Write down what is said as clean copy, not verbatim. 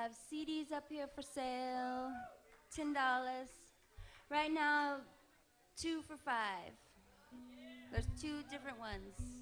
have CDs up here for sale, $10. Right now, 2 for $5. There's 2 different ones.